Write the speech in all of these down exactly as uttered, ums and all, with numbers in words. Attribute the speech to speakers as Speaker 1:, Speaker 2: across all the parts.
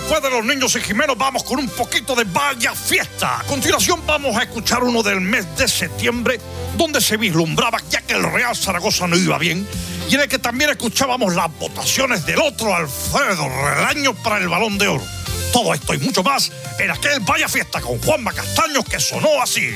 Speaker 1: después de Los Niños y Jimeno, vamos con un poquito de Vaya Fiesta. A continuación vamos a escuchar uno del mes de septiembre, donde se vislumbraba ya que el Real Zaragoza no iba bien, y en el que también escuchábamos las votaciones del otro Alfredo Relaño para el Balón de Oro. Todo esto y mucho más en aquel Vaya Fiesta con Juanma Castaños, que sonó así.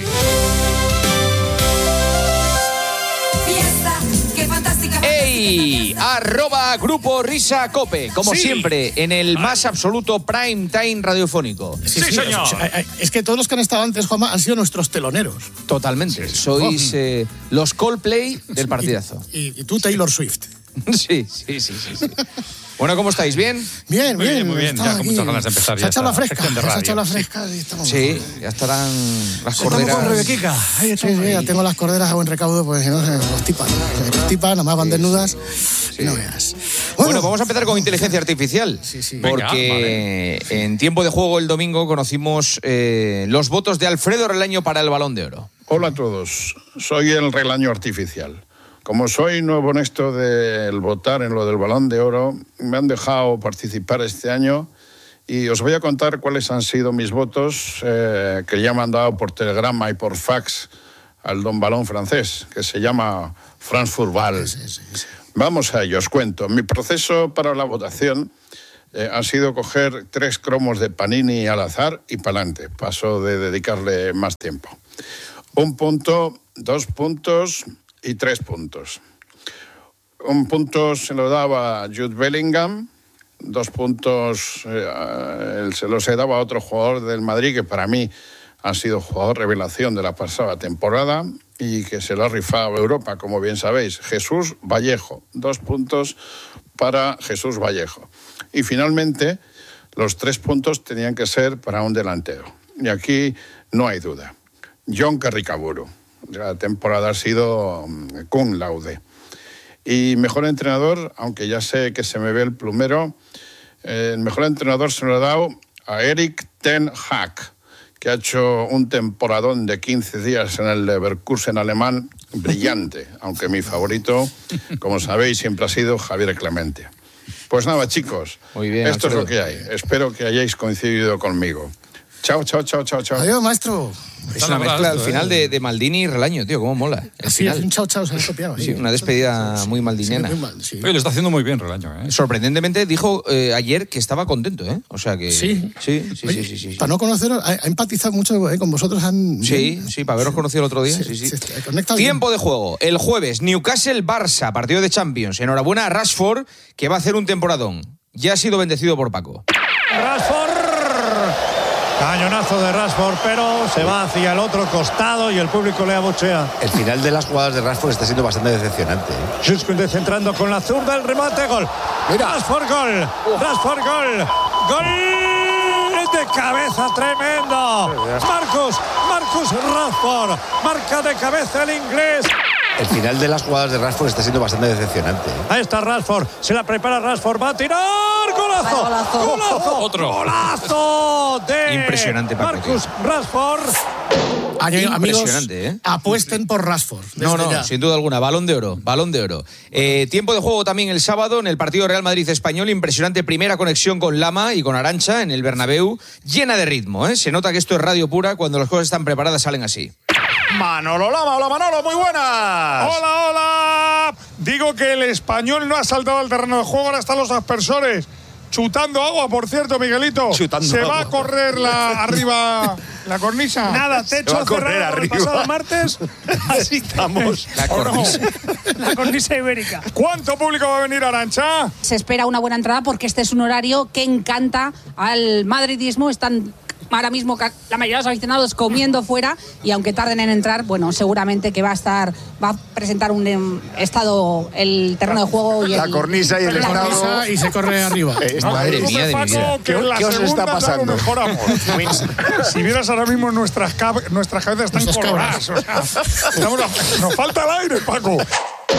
Speaker 2: ¡Ey! Arroba Grupo Risa Cope, como
Speaker 3: sí.
Speaker 2: siempre, en el Ay. más absoluto prime time radiofónico.
Speaker 3: Sí, sí, señor. Es que todos los que han estado antes, Juanma, han sido nuestros teloneros.
Speaker 2: Totalmente. Sí, sí. Sois eh, los Coldplay del partidazo.
Speaker 3: Y, y, y tú, Taylor Swift.
Speaker 2: Sí, sí, sí, sí, sí. Bueno, ¿cómo estáis? ¿Bien?
Speaker 3: Bien,
Speaker 4: muy bien. Muy bien,
Speaker 3: ya
Speaker 4: con
Speaker 3: aquí.
Speaker 4: muchas ganas de empezar.
Speaker 3: Se ha echado la fresca,
Speaker 4: se
Speaker 3: ha echado la fresca y estamos
Speaker 2: Sí,
Speaker 3: mejor.
Speaker 2: ya estarán las
Speaker 3: Estamos
Speaker 2: corderas.
Speaker 3: con Rebequica. Ahí sí, sí, ya tengo las corderas a buen recaudo, pues si no, se los tipan. Se los tipan, nada más van desnudas. Sí. No veas.
Speaker 2: Bueno, bueno, vamos a empezar con inteligencia artificial.
Speaker 3: Sí, sí.
Speaker 2: Porque Venga, vale. en tiempo de juego el domingo conocimos eh, los votos de Alfredo Relaño para el Balón de Oro.
Speaker 5: Hola a todos, soy el Relaño Artificial. Como soy nuevo en esto del votar en lo del Balón de Oro, me han dejado participar este año y os voy a contar cuáles han sido mis votos eh, que ya me han dado por telegrama y por fax al don Balón francés, que se llama France Football.
Speaker 3: Sí, sí, sí.
Speaker 5: Vamos a ello, os cuento. Mi proceso para la votación eh, ha sido coger tres cromos de Panini al azar y pa'lante. Paso de dedicarle más tiempo. Un punto, dos puntos y tres puntos. Un punto se lo daba a Jude Bellingham, dos puntos eh, se los he dado a otro jugador del Madrid que para mí ha sido jugador revelación de la pasada temporada y que se lo ha rifado a Europa, como bien sabéis, Jesús Vallejo. Dos puntos para Jesús Vallejo. Y finalmente, los tres puntos tenían que ser para un delantero. Y aquí no hay duda. John Carricaburu. La temporada ha sido cum laude. Y mejor entrenador, aunque ya sé que se me ve el plumero, eh, el mejor entrenador se lo ha dado a Erik ten Hag, que ha hecho un temporadón de quince días en el Leverkusen alemán brillante, aunque mi favorito, como sabéis, siempre ha sido Javier Clemente. Pues nada, chicos,
Speaker 2: Muy bien,
Speaker 5: esto
Speaker 2: Alfredo.
Speaker 5: es lo que hay. Espero que hayáis coincidido conmigo. Chao, chao, chao, chao, chao.
Speaker 3: Adiós, maestro.
Speaker 2: Es una mezcla al final de, de Maldini y Relaño, tío, cómo mola. El
Speaker 3: Sí,
Speaker 2: final.
Speaker 3: es un chao, chao, se ha copiado.
Speaker 2: Sí, una despedida
Speaker 3: Sí,
Speaker 2: muy maldiniana.
Speaker 3: sí, muy mal, sí.
Speaker 4: Oye, lo está haciendo muy bien Relaño, ¿eh?
Speaker 2: Sorprendentemente dijo eh, ayer que estaba contento, ¿eh? O sea que...
Speaker 3: Sí.
Speaker 2: Sí, sí,
Speaker 3: Oye,
Speaker 2: sí, sí, sí, sí.
Speaker 3: Para no conoceros, ha, ha empatizado mucho eh, con vosotros. Han,
Speaker 2: Sí, sí, para haberos conocido el otro día. Sí, sí.
Speaker 3: Se- se conecta bien.
Speaker 2: Tiempo de juego. El jueves, Newcastle-Barça, partido de Champions. Enhorabuena a Rashford, que va a hacer un temporadón. Ya ha sido bendecido por Paco.
Speaker 6: Rashford. Cañonazo de Rashford, pero se va hacia el otro costado y el público le abuchea.
Speaker 7: El final de las jugadas de Rashford está siendo bastante decepcionante. ¿eh?
Speaker 6: Juskund centrando con la zurda, el remate, gol.
Speaker 7: Mira.
Speaker 6: Rashford, gol. Rashford, gol. Gol de cabeza, tremendo. Marcus, Marcus Rashford. Marca de cabeza el inglés.
Speaker 7: El final de las jugadas de Rashford está siendo bastante decepcionante. ¿eh?
Speaker 6: Ahí está Rashford, se la prepara Rashford, va a tirar. ¡Golazo!
Speaker 8: Golazo.
Speaker 6: ¡Golazo!
Speaker 4: Otro.
Speaker 6: ¡Golazo! De
Speaker 2: Impresionante, Paco,
Speaker 6: Marcus Rashford.
Speaker 3: Año- amigos,
Speaker 2: Impresionante, ¿eh?
Speaker 3: apuesten por Rashford.
Speaker 2: No,
Speaker 3: desde
Speaker 2: no,
Speaker 3: ya.
Speaker 2: sin duda alguna. Balón de oro, balón de oro. Eh, tiempo de juego también el sábado en el partido Real Madrid-Español. Impresionante primera conexión con Lama y con Arantxa en el Bernabéu. Llena de ritmo, ¿eh? Se nota que esto es radio pura. Cuando las cosas están preparadas salen así.
Speaker 9: Manolo Lama, hola Manolo, muy buenas.
Speaker 10: Hola, hola. Digo que el Español no ha saltado al terreno de juego, ahora están los aspersores chutando agua, por cierto, Miguelito.
Speaker 9: Chutando
Speaker 10: Se va
Speaker 9: agua.
Speaker 10: a correr la arriba la cornisa.
Speaker 6: Nada,
Speaker 9: Se va
Speaker 6: techo
Speaker 9: a correr
Speaker 6: cerrado el
Speaker 9: arriba.
Speaker 6: pasado martes.
Speaker 9: Así estamos.
Speaker 2: La
Speaker 10: ¿O no?
Speaker 2: cornisa.
Speaker 6: La cornisa ibérica.
Speaker 10: ¿Cuánto público va a venir a Arantxa?
Speaker 8: Se espera una buena entrada porque este es un horario que encanta al madridismo. Están ahora mismo ca- la mayoría de los aficionados comiendo fuera y aunque tarden en entrar, bueno, seguramente que va a estar, va a presentar un em, estado el terreno de juego y
Speaker 9: La
Speaker 8: el-
Speaker 9: cornisa y el
Speaker 8: la
Speaker 9: estado.
Speaker 8: cornisa.
Speaker 3: Y se corre arriba.
Speaker 9: Eh,
Speaker 10: No,
Speaker 2: Madre
Speaker 10: preocupes,
Speaker 2: mía de mi
Speaker 10: Paco,
Speaker 2: vida.
Speaker 10: que
Speaker 9: ¿Qué-
Speaker 10: la
Speaker 9: qué os está
Speaker 10: segunda ya lo
Speaker 9: pasando?
Speaker 10: mejoramos. Si vieras ahora mismo nuestras, cab- nuestras cabezas están
Speaker 3: Nuestras
Speaker 10: coloradas. O sea, estamos a- nos falta el aire, Paco.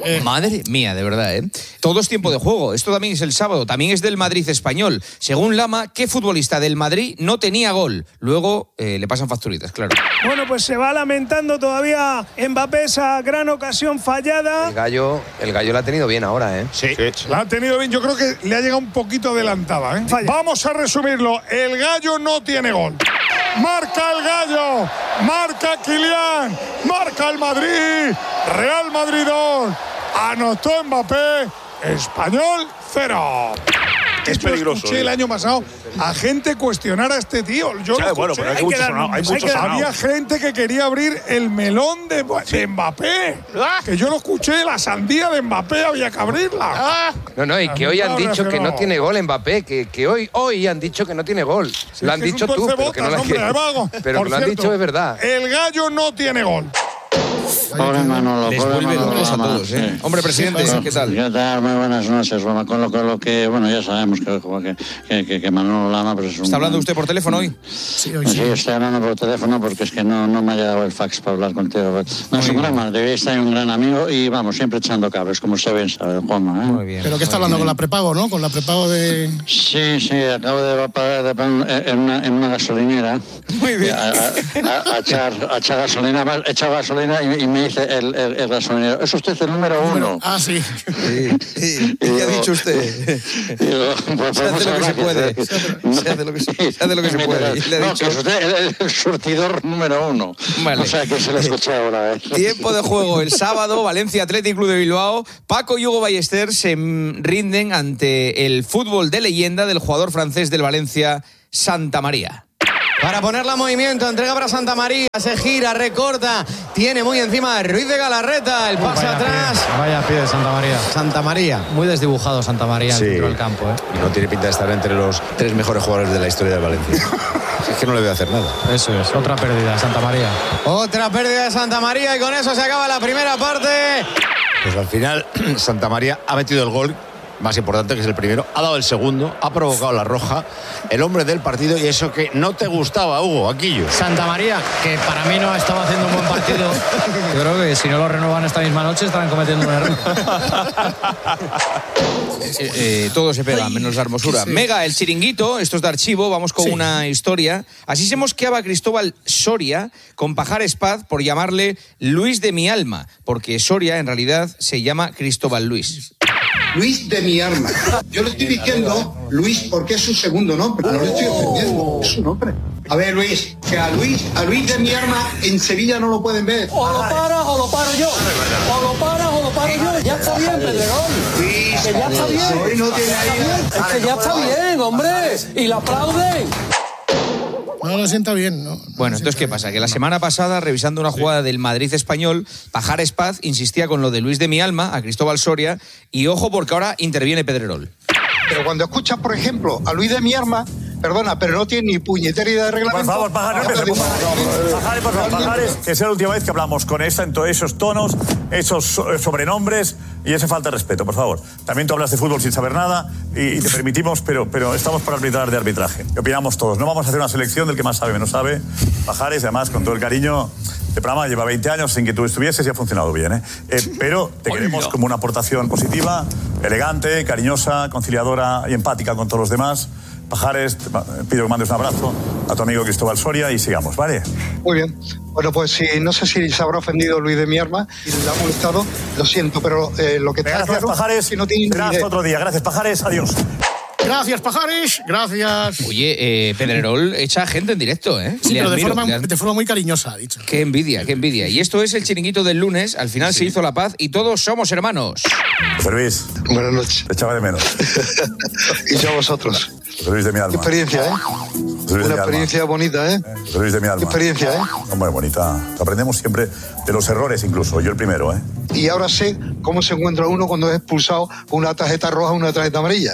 Speaker 3: Eh.
Speaker 2: Madre mía, de verdad, ¿eh? Todo es tiempo de juego. Esto también es el sábado, también es del Madrid español. Según Lama, ¿qué futbolista del Madrid no tenía gol? Luego eh, le pasan facturitas, claro.
Speaker 4: Bueno, pues se va lamentando todavía Mbappé esa gran ocasión fallada.
Speaker 7: El gallo, el gallo la ha tenido bien ahora, ¿eh?
Speaker 10: Sí, sí. La ha tenido bien. Yo creo que le ha llegado un poquito adelantada, ¿eh?
Speaker 4: Falla.
Speaker 10: Vamos a resumirlo. El gallo no tiene gol. Marca el gallo. Marca Kylian. Marca el Madrid. Real Madrid dos. Anotó Mbappé. Español cero.
Speaker 9: Es
Speaker 10: Yo
Speaker 9: peligroso.
Speaker 10: escuché
Speaker 9: ¿eh?
Speaker 10: el año pasado a gente cuestionar a este tío. Yo
Speaker 9: Sí,
Speaker 10: lo
Speaker 9: bueno,
Speaker 10: escuché.
Speaker 9: pero hay,
Speaker 4: Hay
Speaker 9: mucho
Speaker 4: que dar-
Speaker 9: sonado, hay
Speaker 4: hay
Speaker 9: mucho
Speaker 4: que-
Speaker 9: sonado.
Speaker 10: Había gente que quería abrir el melón de, de Mbappé. Que yo lo escuché, la sandía de Mbappé había que abrirla.
Speaker 7: No, no, y que hoy han
Speaker 10: No,
Speaker 7: dicho que no
Speaker 10: reaccionó.
Speaker 7: tiene gol Mbappé, que, que hoy, hoy han dicho que no tiene gol.
Speaker 10: Si
Speaker 7: lo
Speaker 10: es
Speaker 7: han
Speaker 10: que es
Speaker 7: dicho
Speaker 10: un
Speaker 7: tú, pero que no lo
Speaker 10: tuercebotas, hombre,
Speaker 7: han,
Speaker 10: ahí va algo.
Speaker 7: pero
Speaker 10: Por
Speaker 7: que lo han
Speaker 10: cierto,
Speaker 7: dicho es verdad.
Speaker 10: El gallo no tiene gol.
Speaker 11: Hola, Manolo.
Speaker 2: Les
Speaker 11: Hola,
Speaker 2: vuelve
Speaker 11: Manolo,
Speaker 2: locos a
Speaker 11: hola,
Speaker 2: todos, ¿eh?
Speaker 11: sí.
Speaker 2: Hombre, presidente, ¿qué tal?
Speaker 11: ¿Qué tal? Muy buenas noches. Bueno, con lo, con lo que, bueno, ya sabemos que, que, que, que Manolo Lama pues es un...
Speaker 2: ¿Está hablando usted por teléfono hoy?
Speaker 3: Sí, hoy
Speaker 11: Sí,
Speaker 3: sí.
Speaker 11: estoy hablando por teléfono porque es que no, no me ha llegado el fax para hablar contigo. No, es un gran madridista y un gran amigo y vamos, siempre echando cables, como usted bien sabe, Juanma. ¿eh?
Speaker 2: Muy bien.
Speaker 3: Pero que está hablando con la prepago, ¿no? Con la prepago de...
Speaker 11: Sí, sí, acabo de pagar de pan en una, en una gasolinera.
Speaker 2: Muy bien.
Speaker 11: A, a- a- a echar, a echar gasolina, he echado gasolina y, y me dice el, el, el gasolinero, es usted el número uno.
Speaker 3: Ah, sí.
Speaker 2: ¿Y qué ha dicho usted?
Speaker 11: Digo, pues,
Speaker 2: Se hace
Speaker 11: pues,
Speaker 2: lo que se
Speaker 11: habrá
Speaker 2: puede.
Speaker 11: hacer.
Speaker 2: Se hace lo que se- se hace lo que se
Speaker 11: Me
Speaker 2: puede.
Speaker 11: dice,
Speaker 2: Y le ha
Speaker 11: no,
Speaker 2: dicho-
Speaker 11: que es usted el, el surtidor número uno.
Speaker 2: Vale.
Speaker 11: O sea, que se lo escuché ahora. ¿eh?
Speaker 2: Tiempo de juego el sábado, Valencia Athletic Club de Bilbao. Paco y Hugo Ballester se mm, rinden ante el fútbol de leyenda del jugador francés del Valencia, Santa María.
Speaker 12: Para ponerla en movimiento, entrega para Santa María, se gira, recorta, tiene muy encima a Ruiz de Galarreta, el pase
Speaker 13: Vaya
Speaker 12: atrás.
Speaker 13: pie, vaya pie de Santa María.
Speaker 12: Santa María.
Speaker 13: Muy desdibujado Santa María
Speaker 7: Sí.
Speaker 13: dentro del campo, ¿eh?
Speaker 7: Y no tiene pinta de estar entre los tres mejores jugadores de la historia de Valencia. Es que no le voy a hacer nada.
Speaker 13: Eso es, otra pérdida, Santa María.
Speaker 12: Otra pérdida de Santa María y con eso se acaba la primera parte.
Speaker 7: Pues al final, Santa María ha metido el gol más importante, que es el primero, ha dado el segundo, ha provocado la roja, el hombre del partido, y eso que no te gustaba, Hugo, Aquillo.
Speaker 13: Santa María, que para mí no estaba haciendo un buen partido. Yo creo que si no lo renuevan esta misma noche estarán cometiendo un error.
Speaker 2: Eh, eh, todo se pega, menos la hermosura.
Speaker 3: Sí.
Speaker 2: Mega, el chiringuito, esto es de archivo, vamos con
Speaker 3: Sí.
Speaker 2: una historia. Así se mosqueaba Cristóbal Soria con Pajar Espaz por llamarle Luis de mi alma, porque Soria en realidad se llama Cristóbal Luis.
Speaker 14: Luis de mi arma. Yo le estoy diciendo Luis porque es su segundo nombre. No le estoy ofendiendo. Es su nombre. A ver, Luis, que a Luis, a Luis de mi arma en Sevilla no lo pueden ver.
Speaker 4: O lo paras o lo paro yo. O lo paras o lo paro yo. Ya está bien, Pedregón.
Speaker 14: Luis,
Speaker 4: Que ya está bien.
Speaker 14: hoy no tiene ahí.
Speaker 4: Es que ya está bien, hombre. Y la aplauden.
Speaker 3: No lo sienta bien, ¿no? No
Speaker 2: Bueno,
Speaker 3: lo
Speaker 2: entonces,
Speaker 3: sienta
Speaker 2: ¿qué
Speaker 3: bien.
Speaker 2: pasa? Que la semana pasada, revisando una jugada del Madrid español, Pajar Espaz insistía con lo de Luis de mi alma, a Cristóbal Soria, y ojo porque ahora interviene Pedrerol.
Speaker 14: Pero cuando escuchas, por ejemplo, a Luis de mi arma, perdona, pero no tiene ni puñetera idea de reglamento.
Speaker 9: Por favor, Pajares, no empecemos. Pajares, por favor, Pajares, que sea la última vez que hablamos con esa, en todos esos tonos, esos so- sobrenombres y esa falta de respeto, por favor. También tú hablas de fútbol sin saber nada y, y te permitimos, pero, pero estamos para arbitrar de arbitraje. Y opinamos todos. No vamos a hacer una selección del que más sabe, menos sabe. Pajares, además, con todo el cariño, este programa lleva veinte años sin que tú estuvieses y ha funcionado bien, ¿eh? Eh, pero te queremos como una aportación positiva, elegante, cariñosa, conciliadora y empática con todos los demás. Pajares, te ma- pido que mandes un abrazo a tu amigo Cristóbal Soria y sigamos, ¿vale?
Speaker 14: Muy bien. Bueno, pues si no sé si se habrá ofendido Luis de mi arma y le ha molestado, lo siento, pero eh, lo que está
Speaker 9: Gracias,
Speaker 14: claro
Speaker 9: Pajares.
Speaker 14: es que no tiene ni
Speaker 9: Será hasta
Speaker 14: idea.
Speaker 9: otro día. Gracias, Pajares. Adiós.
Speaker 3: Gracias, Pajares. Gracias.
Speaker 2: Oye, eh, Pedrerol echa gente en directo, ¿eh?
Speaker 3: Sí,
Speaker 2: Le
Speaker 3: pero de
Speaker 2: admiro,
Speaker 3: forma,
Speaker 2: le ad-
Speaker 3: de forma muy cariñosa, ha dicho.
Speaker 2: Qué envidia, qué envidia. Y esto es el chiringuito del lunes. Al final se hizo la paz y todos somos hermanos.
Speaker 9: José Luis,
Speaker 14: Buenas noches.
Speaker 9: te echaba de menos.
Speaker 14: Y yo a vosotros.
Speaker 9: José Luis de mi
Speaker 14: Qué
Speaker 9: alma.
Speaker 14: experiencia, ¿eh?
Speaker 9: José Luis de
Speaker 14: Una
Speaker 9: mi alma.
Speaker 14: experiencia bonita, ¿eh?
Speaker 9: José Luis de mi alma.
Speaker 14: Qué experiencia, ¿eh?
Speaker 9: Hombre, bonita. Aprendemos siempre de los errores, incluso. Yo el primero, ¿eh?
Speaker 14: Y ahora sé cómo se encuentra uno cuando es expulsado con una tarjeta roja o una tarjeta amarilla.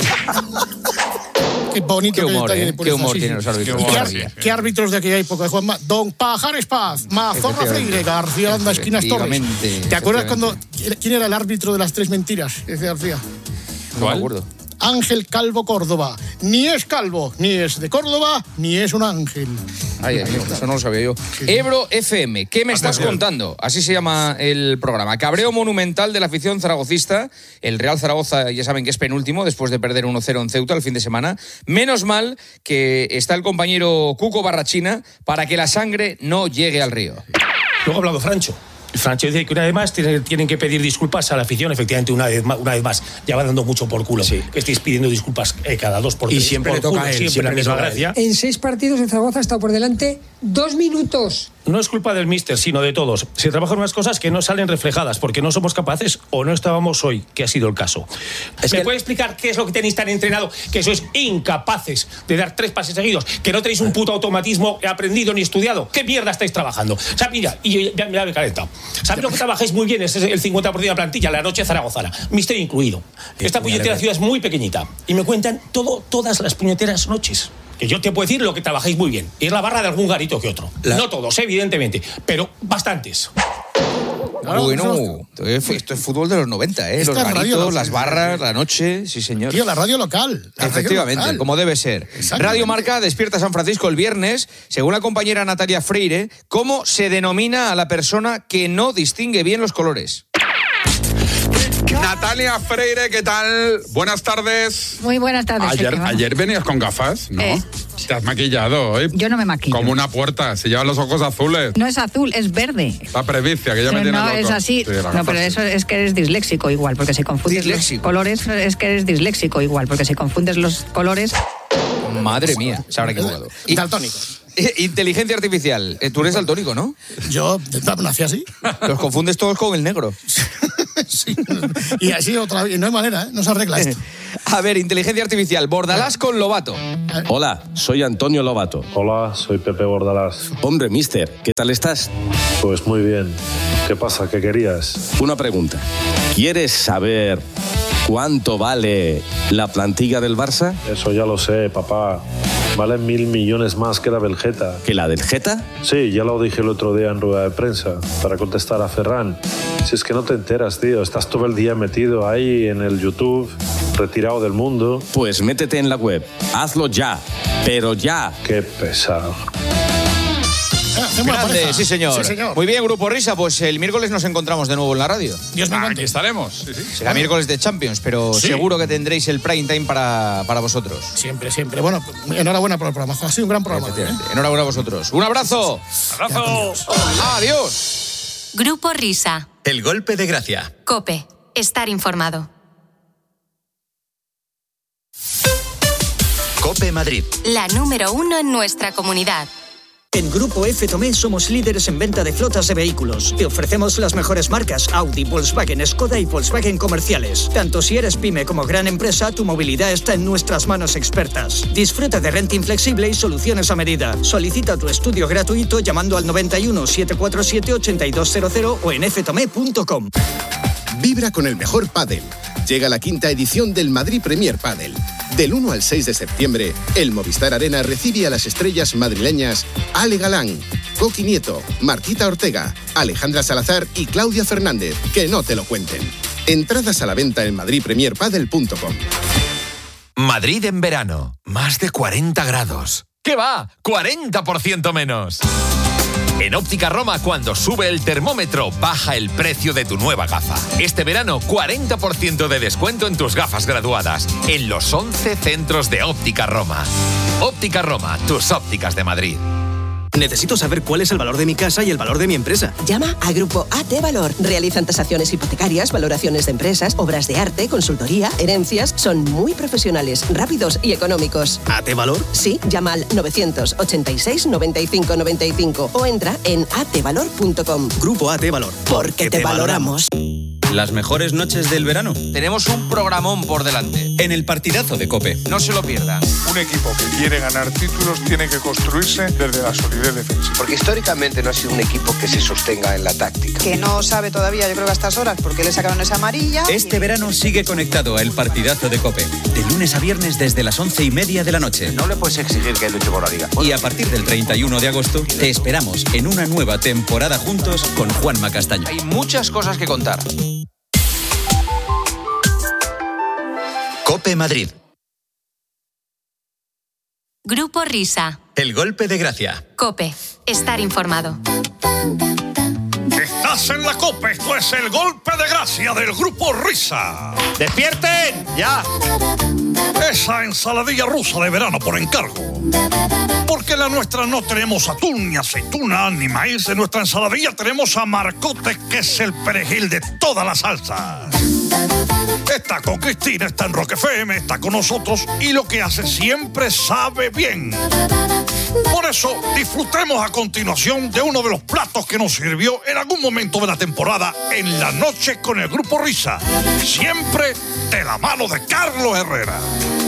Speaker 3: Qué bonito
Speaker 2: Qué humor,
Speaker 3: detalle
Speaker 2: ¿eh?
Speaker 3: de
Speaker 2: Qué
Speaker 3: pureza,
Speaker 2: humor
Speaker 3: sí,
Speaker 2: tienen
Speaker 3: sí.
Speaker 2: los árbitros.
Speaker 3: ¿Qué,
Speaker 2: Qué
Speaker 3: ar-
Speaker 2: maravilla.
Speaker 3: qué árbitros de aquella época? Juanma? Don Pajares Paz, Mazorra Freire, García Landa, Esquinas Torres.
Speaker 2: Efectivamente,
Speaker 3: ¿Te acuerdas cuando
Speaker 2: efectivamente.
Speaker 3: quién era el árbitro de las tres mentiras? Ese García.
Speaker 2: No me acuerdo.
Speaker 3: Ángel Calvo Córdoba. Ni es calvo, ni es de Córdoba, ni es un ángel.
Speaker 2: Ay, ay, eso no lo sabía yo. Ebro F M, ¿qué me estás contando? Así se llama el programa. Cabreo monumental de la afición zaragocista. El Real Zaragoza, ya saben que es penúltimo, después de perder uno cero en Ceuta el fin de semana. Menos mal que está el compañero Cuco Barrachina para que la sangre no llegue al río.
Speaker 15: Luego ha hablado Francho. Francho dice que una vez más tienen que pedir disculpas a la afición, efectivamente, una vez más, una vez más ya va dando mucho por culo. Sí. Que estéis pidiendo disculpas eh, cada dos por tres.
Speaker 16: Y siempre le toca a él,
Speaker 15: siempre,
Speaker 16: siempre
Speaker 15: la misma gracia.
Speaker 16: En seis partidos en Zaragoza ha estado por delante dos minutos.
Speaker 15: No es culpa del míster, sino de todos. Se trabajan unas cosas que no salen reflejadas porque no somos capaces o no estábamos hoy, que ha sido el caso. Es ¿Me que... puede explicar qué es lo que tenéis tan entrenado? Que sois incapaces de dar tres pases seguidos, que no tenéis un puto automatismo aprendido ni estudiado. ¿Qué mierda estáis trabajando? O sea, mira, y ya, ya me he calentado. ¿Sabéis lo que trabajáis muy bien? Es el cincuenta por ciento de la plantilla, la noche zaragozana. Míster incluido. Esta puñetera ciudad es muy pequeñita. Y me cuentan todo, todas las puñeteras noches. Que yo te puedo decir lo que trabajáis muy bien. Y es la barra de algún garito que otro. La... No todos, evidentemente, pero bastantes.
Speaker 2: Claro, bueno, esto es fútbol de los noventa, ¿eh? Los garitos, las barras, la noche, sí señor.
Speaker 3: Tío, la radio local. La
Speaker 2: Efectivamente,
Speaker 3: radio local.
Speaker 2: Como debe ser. Radio Marca despierta San Francisco el viernes, según la compañera Natalia Freire, ¿cómo se denomina a la persona que no distingue bien los colores?
Speaker 17: Natalia Freire, ¿qué tal? Buenas tardes.
Speaker 18: Muy buenas tardes.
Speaker 17: Ayer, ayer venías con gafas, ¿no?
Speaker 18: Eh.
Speaker 17: Te has maquillado hoy.
Speaker 18: Yo no me maquillo.
Speaker 17: Como una puerta, se llevan los ojos azules.
Speaker 18: No es azul, es verde.
Speaker 17: La previcia, que ya me tiene
Speaker 18: No,
Speaker 17: loco.
Speaker 18: es así.
Speaker 17: Sí,
Speaker 18: no, pero eso es que eres disléxico igual, porque si confundes disléxico. los colores, es que eres disléxico igual, porque si confundes los colores...
Speaker 2: Madre mía, se habrá equivocado.
Speaker 3: Y daltónicos.
Speaker 2: Inteligencia artificial. Tú eres daltónico, ¿no?
Speaker 3: Yo nací así.
Speaker 2: Los confundes todos con el negro.
Speaker 3: Sí. Y así otra vez. No hay manera, ¿eh? No se arregla esto.
Speaker 2: A ver, inteligencia artificial. Bordalás con Lobato.
Speaker 19: Hola, soy Antonio Lobato.
Speaker 20: Hola, soy Pepe Bordalás.
Speaker 19: Hombre, mister, ¿qué tal estás?
Speaker 20: Pues muy bien. ¿Qué pasa? ¿Qué querías?
Speaker 19: Una pregunta. ¿Quieres saber cuánto vale la plantilla del Barça?
Speaker 20: Eso ya lo sé, papá. Vale mil millones más que la del Geta.
Speaker 19: ¿Que la del Geta?
Speaker 20: Sí, ya lo dije el otro día en rueda de prensa, para contestar a Ferran. Si es que no te enteras, tío. Estás todo el día metido ahí en el YouTube, retirado del mundo.
Speaker 19: Pues métete en la web. Hazlo ya. Pero ya.
Speaker 20: Qué pesado.
Speaker 2: Grande, sí señor.
Speaker 3: sí señor.
Speaker 2: Muy bien, Grupo Risa, pues el miércoles nos encontramos de nuevo en la radio.
Speaker 3: Dios me
Speaker 17: Aquí estaremos. Sí, sí.
Speaker 2: Será miércoles de Champions, pero
Speaker 3: Sí.
Speaker 2: seguro que tendréis el prime time para, para vosotros.
Speaker 3: Siempre, siempre. Bueno, enhorabuena por el programa. Ha sido un gran programa. ¿eh?
Speaker 2: Enhorabuena a vosotros. Un abrazo.
Speaker 15: ¡Abrazo!
Speaker 2: Adiós.
Speaker 21: Grupo Risa.
Speaker 22: El golpe de gracia.
Speaker 21: COPE. Estar informado.
Speaker 22: COPE Madrid.
Speaker 21: La número uno en nuestra comunidad.
Speaker 23: En Grupo F Tomé somos líderes en venta de flotas de vehículos. Te ofrecemos las mejores marcas Audi, Volkswagen, Skoda y Volkswagen comerciales. Tanto si eres pyme como gran empresa, tu movilidad está en nuestras manos expertas. Disfruta de renting flexible y soluciones a medida. Solicita tu estudio gratuito llamando al noventa y uno, setecientos cuarenta y siete, ochenta y dos cero cero o en f tomé punto com.
Speaker 24: Vibra con el mejor pádel. Llega la quinta edición del Madrid Premier Padel. Del uno al seis de septiembre, el Movistar Arena recibe a las estrellas madrileñas Ale Galán, Coqui Nieto, Martita Ortega, Alejandra Salazar y Claudia Fernández. Que no te lo cuenten. Entradas a la venta en madrid premier padel punto com.
Speaker 22: Madrid en verano. Más de cuarenta grados. ¿Qué va? cuarenta por ciento menos. En Óptica Roma, cuando sube el termómetro, baja el precio de tu nueva gafa. Este verano, cuarenta por ciento de descuento en tus gafas graduadas, en los once centros de Óptica Roma. Óptica Roma, tus ópticas de Madrid.
Speaker 25: Necesito saber cuál es el valor de mi casa y el valor de mi empresa.
Speaker 26: Llama a Grupo A T Valor. Realizan tasaciones hipotecarias, valoraciones de empresas, obras de arte, consultoría, herencias. Son muy profesionales, rápidos y económicos.
Speaker 25: ¿A T Valor?
Speaker 26: Sí, llama al novecientos ochenta y seis, noventa y cinco noventa y cinco o entra en a t valor punto com.
Speaker 25: Grupo A T Valor.
Speaker 26: Porque te valoramos.
Speaker 27: Las mejores noches del verano.
Speaker 2: Tenemos un programón por delante.
Speaker 27: En el partidazo de COPE.
Speaker 2: No se lo pierdan.
Speaker 10: Un equipo que quiere ganar títulos tiene que construirse desde la solidez defensiva.
Speaker 28: Porque históricamente no ha sido un equipo que se sostenga en la táctica.
Speaker 29: Que no sabe todavía, yo creo que a estas horas, porque le sacaron esa amarilla.
Speaker 27: Este verano sigue conectado a el partidazo de COPE. De lunes a viernes desde las once y media de la noche.
Speaker 28: No le puedes exigir que luche por la liga.
Speaker 27: Y a partir del treinta y uno de agosto te esperamos en una nueva temporada juntos con Juanma Castaño.
Speaker 2: Hay muchas cosas que contar.
Speaker 1: COPE Madrid.
Speaker 21: Grupo Risa.
Speaker 1: El golpe de gracia.
Speaker 21: COPE. Estar informado.
Speaker 10: Estás en la COPE, esto es el golpe de gracia del Grupo Risa. ¡Despierten! ¡Ya! Esa ensaladilla rusa de verano por encargo. Porque en la nuestra no tenemos atún, ni aceituna, ni maíz. En nuestra ensaladilla tenemos amarcote, que es el perejil de todas las salsas. Está con Cristina, está en Rock F M, está con nosotros y lo que hace siempre sabe bien. Por eso, disfrutemos a continuación de uno de los platos que nos sirvió en algún momento de la temporada en la noche con el Grupo Risa. Siempre de la mano de Carlos Herrera.